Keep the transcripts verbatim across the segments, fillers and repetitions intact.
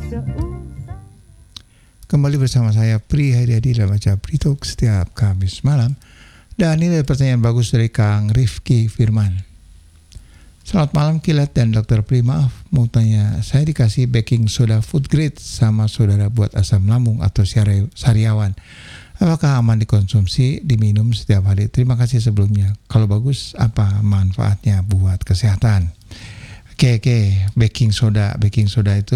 Kembali bersama saya Pri Haryadi dalam acara Pri Talk setiap Kamis malam. Dan ini ada pertanyaan bagus dari Kang Rifki Firman. Selamat malam Kilat dan Dokter Pri, maaf mau tanya, saya dikasih baking soda food grade sama saudara buat asam lambung atau sariawan. Apakah aman dikonsumsi, diminum setiap hari? Terima kasih sebelumnya. Kalau bagus, apa manfaatnya buat kesehatan? Oke, oke, baking soda. Baking soda itu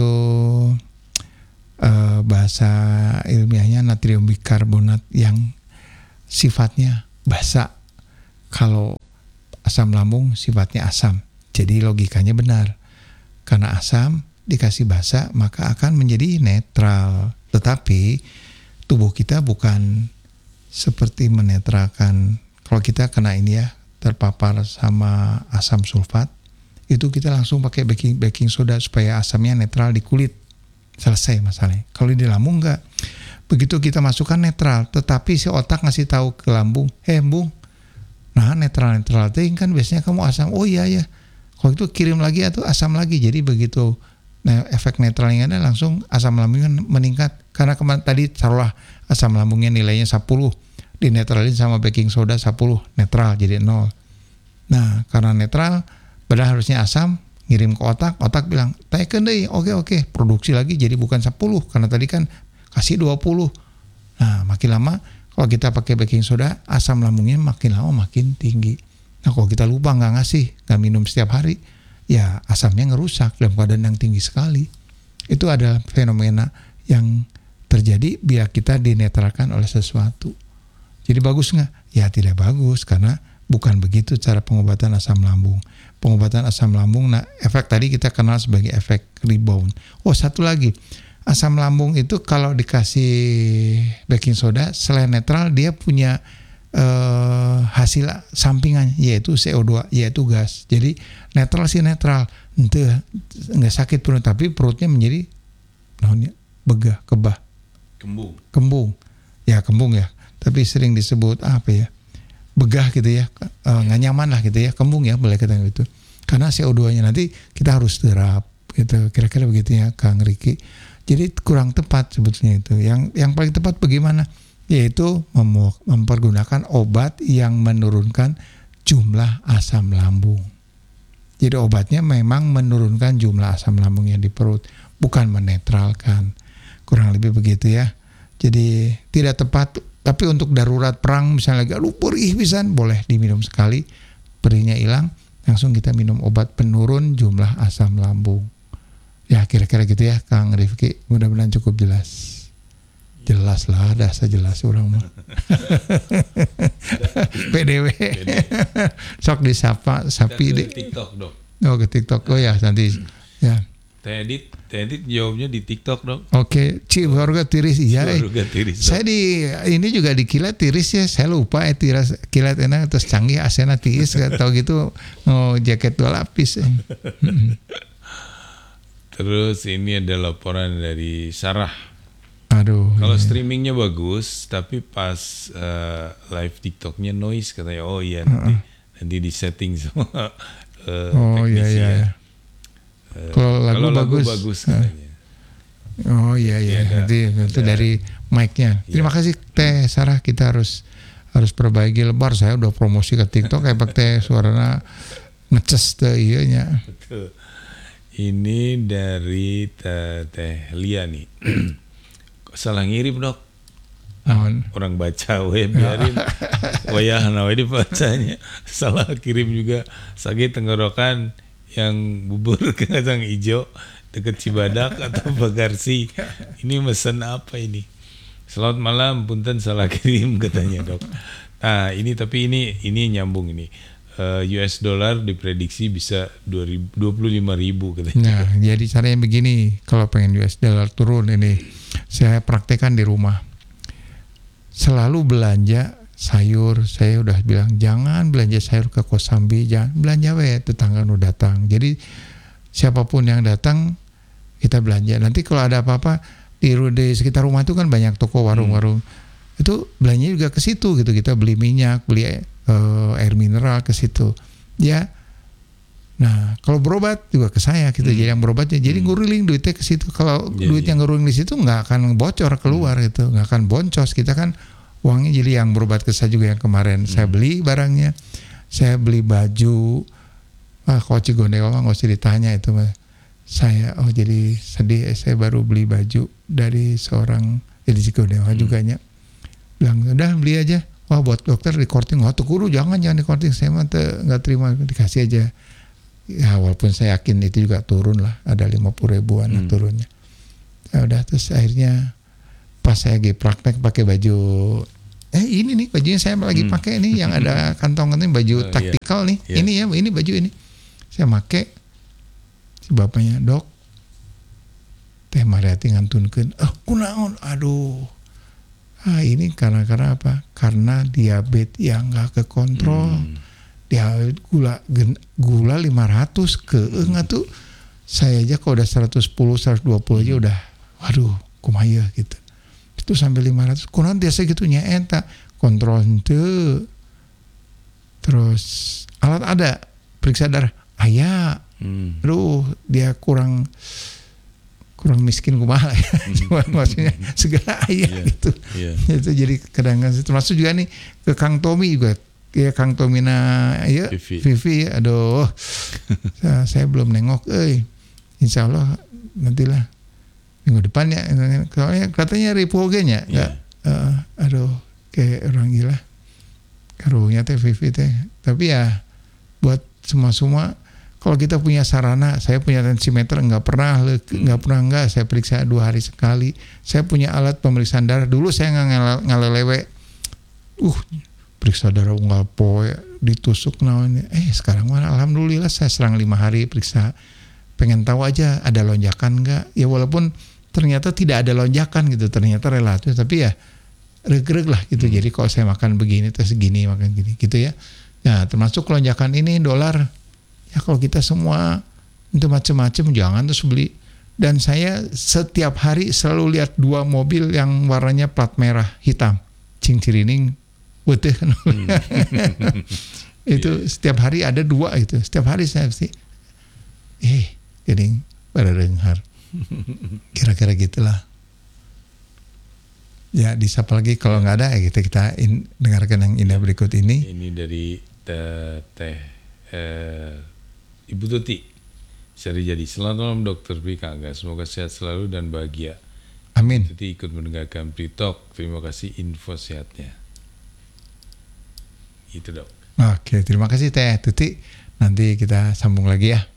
uh, bahasa ilmiahnya natrium bikarbonat yang sifatnya basa. Kalau asam lambung sifatnya asam. Jadi logikanya benar. Karena asam dikasih basa maka akan menjadi netral. Tetapi tubuh kita bukan seperti menetralkan. Kalau kita kena ini ya, terpapar sama asam sulfat, itu kita langsung pakai baking baking soda supaya asamnya netral di kulit. Selesai masalahnya. Kalau di lambung enggak. Begitu kita masukkan netral, tetapi si otak ngasih tahu ke lambung, "Eh, Bung, nah netral-netral itu kan biasanya kamu asam." Oh iya ya. Kalau itu kirim lagi atau asam lagi. Jadi begitu nah, efek netralnya ada langsung asam lambungnya meningkat. Karena kemarin tadi taruhlah asam lambungnya nilainya sepuluh, dinetralin sama baking soda sepuluh, netral jadi nol. Nah, karena netral, padahal harusnya asam, ngirim ke otak, otak bilang, "Teken deh, oke oke, produksi lagi jadi bukan sepuluh karena tadi kan kasih dua puluh." Nah, makin lama kalau kita pakai baking soda, asam lambungnya makin lama makin tinggi. Nah, kalau kita lupa nggak ngasih, nggak minum setiap hari, ya asamnya ngerusak dalam keadaan yang tinggi sekali. Itu adalah fenomena yang terjadi bila kita dinetralkan oleh sesuatu. Jadi bagus nggak? Ya tidak bagus karena bukan begitu cara pengobatan asam lambung. Pengobatan asam lambung, nah efek tadi kita kenal sebagai efek rebound. Oh, satu lagi. Asam lambung itu kalau dikasih baking soda, selain netral dia punya eh, hasil sampingan yaitu C O dua, yaitu gas. Jadi netral sih netral, itu nggak sakit perut, tapi perutnya menjadi namanya begah, kebah, kembung, kembung, ya kembung ya. Tapi sering disebut apa ya, begah gitu ya, nggak e, nyaman lah gitu ya, kembung ya boleh kita gitu. Karena C O dua-nya nanti kita harus terap gitu, kira-kira begitu ya Kang Riki. Jadi kurang tepat sebetulnya itu. Yang yang paling tepat bagaimana? Yaitu mem- mempergunakan obat yang menurunkan jumlah asam lambung. Jadi obatnya memang menurunkan jumlah asam lambungnya di perut, bukan menetralkan. Kurang lebih begitu ya. Jadi tidak tepat. Tapi untuk darurat perang misalnya lagi aduh perih pisan, boleh diminum sekali, perihnya hilang, langsung kita minum obat penurun jumlah asam lambung. Ya kira-kira gitu ya Kang Rifki, mudah-mudahan cukup jelas. Jelas lah, dasar jelas orang mah. P D W. Sok disapa sapi deh. TikTok dok. Oh ke TikTok, oh ya nanti ya. Tedit, Tedit jawabnya di TikTok dok. Oke, Ci Warga tiris iya. Eh. Tiris, saya di ini juga di Kilat tiris ya. Saya lupa eh tiras Kilat enak terus canggih asena tiris atau gitu. Oh jaket dua lapis. Eh. Terus ini ada laporan dari Sarah. Aduh. Kalau iya. streamingnya bagus, tapi pas uh, live TikToknya noise katanya. Oh iya nanti uh-uh. nanti di setting sama uh, oh iya iya. Ya. Uh, kalau lagu, kalau lagu bagus, bagus katanya. Oh iya iya. Ada, nanti itu dari mic-nya. Terima ya. kasih Teh Sarah, kita harus harus perbaiki lebar. Saya udah promosi ke TikTok kayak teh suaranya ngeces teh iya nya. Betul. Ini dari Teh Lia nih. Salah ngirim dok. Ah, orang baca we biarin. Wayahna we dibacanya. Salah kirim juga. Sakit tenggorokan yang bubur kacang hijau dekat Cibadak atau Bagarsi. Ini mesen apa ini? Selamat malam, punten salah kirim katanya dok. Nah ini tapi ini ini nyambung ini. Uh, U S dollar diprediksi bisa dua puluh lima ribu katanya. Nah, jadi caranya begini, kalau pengen U S dollar turun ini, saya praktekkan di rumah. Selalu belanja sayur, saya udah bilang jangan belanja sayur ke Kosambi, jangan belanja we tetangga nu datang. Jadi siapapun yang datang kita belanja. Nanti kalau ada apa-apa di, di sekitar rumah itu kan banyak toko warung-warung. Hmm. Itu belanja juga ke situ gitu, kita beli minyak, beli uh, air mineral ke situ. Ya Nah, kalau berobat juga ke saya gitu. Hmm. Jadi yang berobatnya, jadi nguruling duitnya ke situ. Kalau yeah, duit yeah. yang nguruling di situ nggak akan bocor keluar hmm. gitu, nggak akan boncos. Kita kan uangnya jadi yang berobat ke saya juga yang kemarin. Hmm. Saya beli barangnya, saya beli baju. Wah, kalau Cigondewa nggak usah ditanya itu mah. Saya oh jadi sedih. Saya baru beli baju dari seorang jadi Cigondewa hmm. juga nya. Bilang udah beli aja. Wah buat dokter di korting. Wah tuh guru jangan jangan di korting. Saya mah nggak terima, dikasih aja. Ya walaupun saya yakin itu juga turun lah, ada lima puluh ribuan hmm. turunnya. Ya udah terus akhirnya pas saya lagi praktek pakai baju, eh ini nih bajunya saya lagi hmm. pakai nih yang ada kantong-kantong baju oh, taktikal yeah. nih, yeah. ini ya ini baju ini. Saya pakai, si bapaknya dok, teh Mariati ngantunkeun, oh kunaon, aduh, ah ini karena karena apa? Karena diabetes yang nggak kekontrol. Hmm. Dia gula gula lima ratus ke enggak tuh saya aja kalau udah seratus sepuluh seratus dua puluh aja udah waduh kumaha gitu itu sampai lima ratus kurang biasa gitu nya eta kontrol henteu terus alat ada periksa darah aya hmm. aduh dia kurang kurang miskin kumaha ya cuma maksudnya segala aya yeah. gitu yeah. itu jadi kadang-kadang termasuk juga nih ke Kang Tommy juga ya Kang Tomina ya Vivi, Vivi aduh saya, saya belum nengok eh insya Allah nantilah minggu depan ya soalnya katanya ripogenya yeah. uh, aduh kayak orang gila karunya teh Vivi teh tapi ya buat semua-semua kalau kita punya sarana saya punya tensimeter nggak pernah nggak hmm. pernah nggak saya periksa dua hari sekali saya punya alat pemeriksaan darah dulu saya nggak ngalelewe uh periksa darah unggal poe ditusuk naonnya eh sekarang mana alhamdulillah saya serang lima hari periksa pengen tahu aja ada lonjakan enggak ya walaupun ternyata tidak ada lonjakan gitu ternyata relatif tapi ya reg-reg lah gitu hmm. jadi kalau saya makan begini terus segini makan gini gitu ya nah termasuk lonjakan ini dolar ya kalau kita semua itu macam-macam jangan terus beli dan saya setiap hari selalu lihat dua mobil yang warnanya plat merah hitam cing cirining betul kan hmm. itu yeah. setiap hari ada dua itu setiap hari saya pasti eh gini pada dengar kira-kira gitulah ya disapa lagi kalau nggak ada ya kita kita in, dengarkan yang indah berikut ini ini dari teh, teh eh, Ibu Tuti Sari Jadi selamat malam dokter Pika semoga sehat selalu dan bahagia amin Tuti ikut mendengarkan Pritok terima kasih info sehatnya. Itu dok. Oke, terima kasih Teh Tuti. Nanti kita sambung lagi ya.